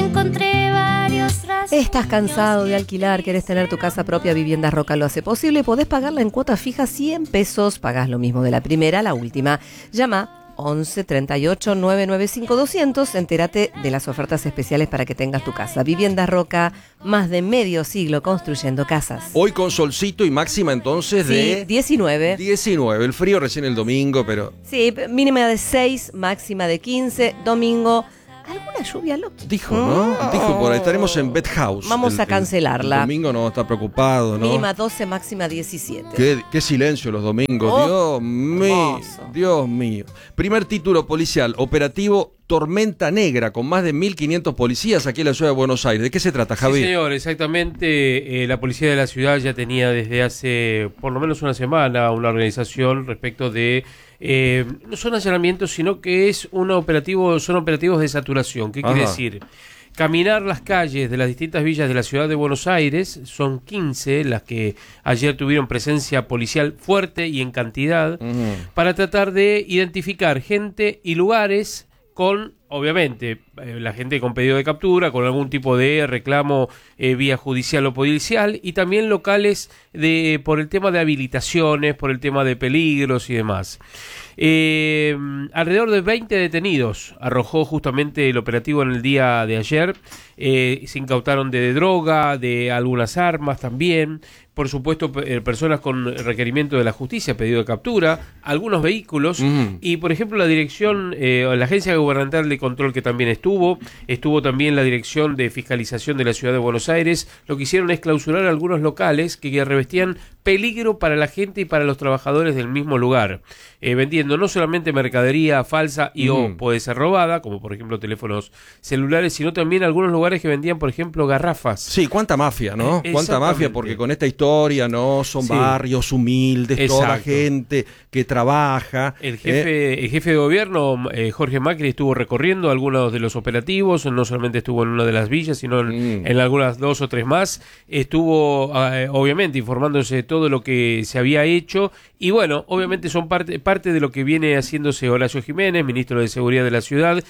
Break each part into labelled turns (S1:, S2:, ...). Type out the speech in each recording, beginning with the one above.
S1: encontré varios rasgos.
S2: ¿Estás cansado de alquilar? ¿Querés tener tu casa propia? Viviendas Roca lo hace posible. Podés pagarla en cuota fija 100 pesos. Pagás lo mismo de la primera a la última. Llama 11 38 995 200. Entérate de las ofertas especiales para que tengas tu casa. Viviendas Roca, más de medio siglo construyendo casas.
S3: Hoy con solcito y máxima entonces de...
S2: Sí, 19.
S3: 19. El frío recién el domingo, pero...
S2: Sí, mínima de 6, máxima de 15. Domingo, alguna lluvia loca.
S3: Dijo, ¿no? Dijo por ahí. Estaremos en Bet House.
S2: Vamos a cancelarla.
S3: El domingo no está preocupado, ¿no?
S2: Mínima 12, máxima 17.
S3: Qué silencio los domingos. Dios mío.
S2: hermoso.
S3: Dios mío. Primer título policial, operativo Tormenta Negra, con más de 1.500 policías aquí en la ciudad de Buenos Aires. ¿De qué se trata, Javier?
S4: Sí, señor, exactamente. La policía de la ciudad ya tenía desde hace por lo menos una semana una organización respecto de... no son allanamientos, sino que es son operativos de saturación. ¿Qué quiere decir? Caminar las calles de las distintas villas de la ciudad de Buenos Aires, son 15 las que ayer tuvieron presencia policial fuerte y en cantidad, para tratar de identificar gente y lugares con, obviamente, la gente con pedido de captura, con algún tipo de reclamo vía judicial o policial, y también locales por el tema de habilitaciones, por el tema de peligros y demás. Alrededor de 20 detenidos arrojó justamente el operativo en el día de ayer. Se incautaron de droga, de algunas armas también, por supuesto personas con requerimiento de la justicia, pedido de captura, algunos vehículos y por ejemplo la dirección, la Agencia Gubernamental de Control, que también estuvo también la Dirección de Fiscalización de la Ciudad de Buenos Aires. Lo que hicieron es clausurar algunos locales que revestían peligro para la gente y para los trabajadores del mismo lugar, vendiendo no solamente mercadería falsa o puede ser robada, como por ejemplo teléfonos celulares, sino también algunos lugares que vendían, por ejemplo, garrafas.
S3: Sí, cuánta mafia, ¿no? Cuánta mafia, porque con esta historia, ¿no? Son barrios humildes, toda gente que trabaja.
S4: El jefe de gobierno, Jorge Macri, estuvo recorriendo algunos de los operativos, no solamente estuvo en una de las villas, sino en algunas 2 o 3 más. Estuvo, obviamente, informándose de todo lo que se había hecho, y bueno, obviamente son parte de lo que viene haciéndose Horacio Jiménez, ministro de Seguridad de la ciudad,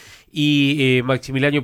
S4: y Maximiliano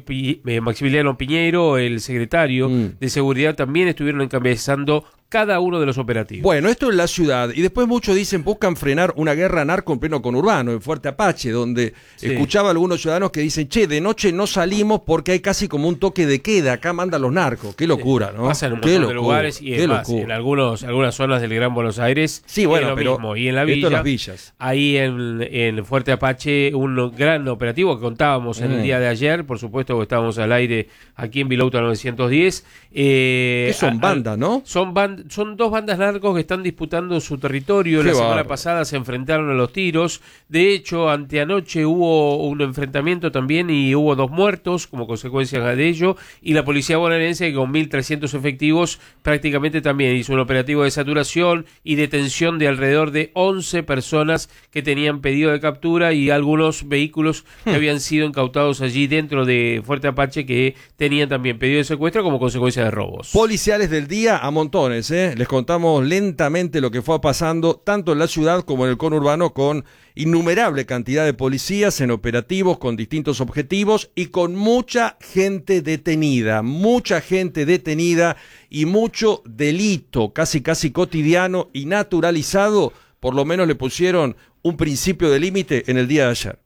S4: Piñeiro, el secretario de Seguridad, también estuvieron encabezando cada uno de los operativos.
S3: Bueno, esto es la ciudad, y después muchos dicen buscan frenar una guerra narco en pleno conurbano, en Fuerte Apache, donde escuchaba a algunos ciudadnos que dicen, che, de noche no salimos porque hay casi como un toque de queda, acá mandan los narcos. Qué locura, ¿no?
S4: Pasa en un montón de lugares, y además, en algunas zonas del Gran Buenos Aires,
S3: bueno,
S4: lo
S3: pero
S4: mismo. Y en la villa,
S3: las villas.
S4: Ahí en Fuerte Apache, un gran operativo que contábamos en el día de ayer, por supuesto que estábamos al aire aquí en Vilouta 910.
S3: ¿Qué son bandas, no?
S4: Son 2 bandas narcos que están disputando su territorio. La semana pasada se enfrentaron a los tiros. De hecho, anteanoche hubo un enfrentamiento también y hubo 2 muertos como consecuencia de ello. Y la policía bonaerense, con 1.300 efectivos, prácticamente también hizo un operativo de saturación y detención de alrededor de 11 personas que tenían pedido de captura y algunos vehículos que habían sido incautados allí dentro de Fuerte Apache, que tenían también pedido de secuestro como consecuencia de robos.
S3: Policiales del día a montones, Les contamos lentamente lo que fue pasando tanto en la ciudad como en el conurbano, con innumerable cantidad de policías en operativos con distintos objetivos y con mucha gente detenida y mucho delito casi cotidiano y naturalizado. Por lo menos le pusieron un principio de límite en el día de ayer.